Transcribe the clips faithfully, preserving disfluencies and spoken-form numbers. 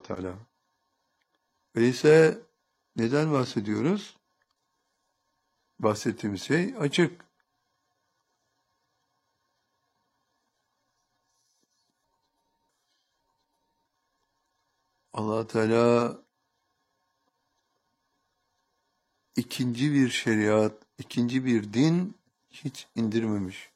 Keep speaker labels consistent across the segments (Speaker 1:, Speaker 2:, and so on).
Speaker 1: Teala. Öyleyse neden bahsediyoruz? Bahsettiğimiz şey açık. Allah Teala ikinci bir şeriat, ikinci bir din hiç indirmemiş.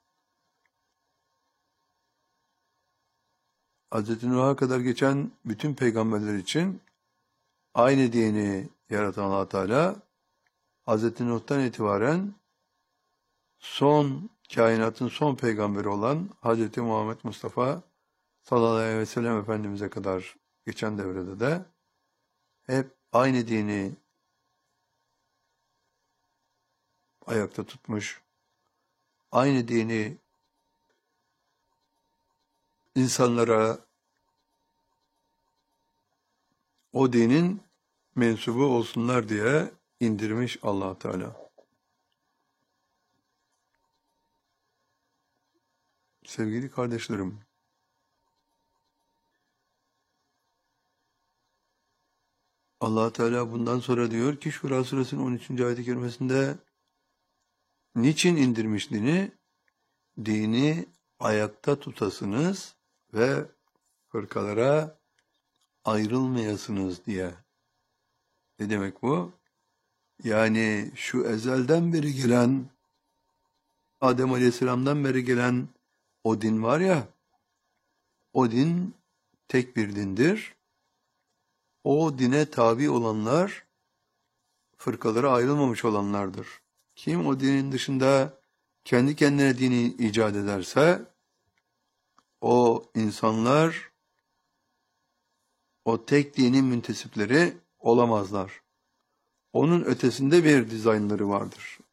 Speaker 1: Hazreti Nuh'a kadar geçen bütün peygamberler için aynı dini yaratan Allah Teala, Hazreti Nuh'tan itibaren son kainatın son peygamberi olan Hazreti Muhammed Mustafa sallallahu aleyhi ve sellem Efendimiz'e kadar geçen devrede de hep aynı dini ayakta tutmuş, aynı dini insanlara o dinin mensubu olsunlar diye indirmiş Allah Teala. Sevgili kardeşlerim, Allah Teala bundan sonra diyor ki Şura Suresinin on üçüncü ayet-i kerimesinde niçin indirmiş dini? Dini ayakta tutasınız ve fırkalara ayrılmayasınız diye. Ne demek bu? Yani şu ezelden beri gelen, Adem Aleyhisselam'dan beri gelen o din var ya, o din tek bir dindir. O dine tabi olanlar, fırkalara ayrılmamış olanlardır. Kim o dinin dışında kendi kendine dini icat ederse, o insanlar, o tek dinin müntesipleri olamazlar. Onun ötesinde bir dizaynları vardır.